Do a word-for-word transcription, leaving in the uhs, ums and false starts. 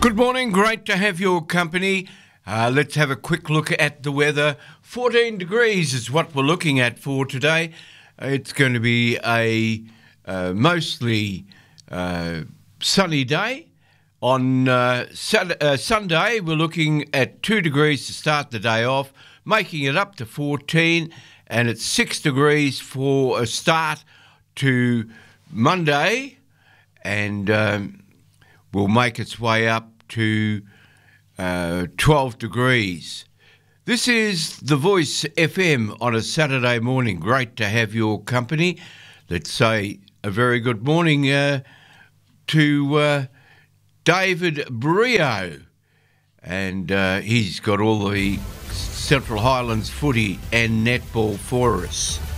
Good morning, great to have your company. Uh, let's have a quick look at the weather. fourteen degrees is what we're looking at for today. It's going to be a uh, mostly uh, sunny day. On uh, Sun- uh, Sunday, we're looking at two degrees to start the day off, making it up to fourteen, and it's six degrees for a start to Monday, and um, will make its way up to uh, twelve degrees. This is The Voice F M on a Saturday morning. Great to have your company. Let's say a very good morning uh, to uh, David Brio, and uh, he's got all the Central Highlands footy and netball for us.